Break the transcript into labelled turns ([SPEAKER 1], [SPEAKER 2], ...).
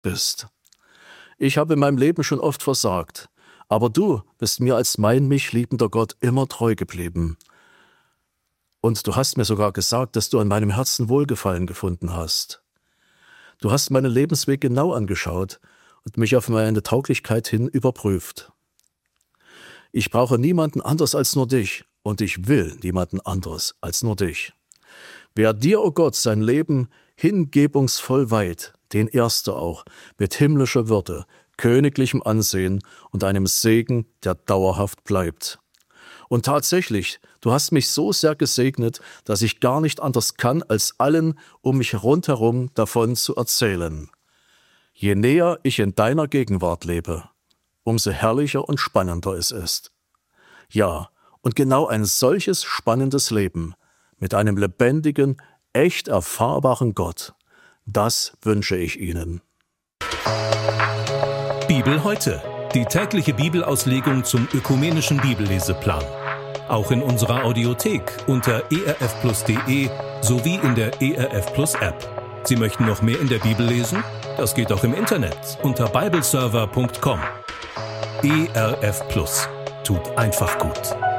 [SPEAKER 1] bist. Ich habe in meinem Leben schon oft versagt, aber du bist mir als mich liebender Gott immer treu geblieben. Und du hast mir sogar gesagt, dass du an meinem Herzen Wohlgefallen gefunden hast. Du hast meinen Lebensweg genau angeschaut und mich auf meine Tauglichkeit hin überprüft. Ich brauche niemanden anders als nur dich und ich will niemanden anderes als nur dich. Wer dir, o Gott, sein Leben hingebungsvoll weiht, den ehrst du auch mit himmlischer Würde, königlichem Ansehen und einem Segen, der dauerhaft bleibt. Und tatsächlich, du hast mich so sehr gesegnet, dass ich gar nicht anders kann, als allen um mich rundherum davon zu erzählen. Je näher ich in deiner Gegenwart lebe, umso herrlicher und spannender es ist. Ja, und genau ein solches spannendes Leben mit einem lebendigen, echt erfahrbaren Gott, das wünsche ich Ihnen.
[SPEAKER 2] Bibel heute, die tägliche Bibelauslegung zum ökumenischen Bibelleseplan. Auch in unserer Audiothek unter erfplus.de sowie in der ERF Plus App. Sie möchten noch mehr in der Bibel lesen? Das geht auch im Internet unter bibleserver.com. ERF Plus tut einfach gut.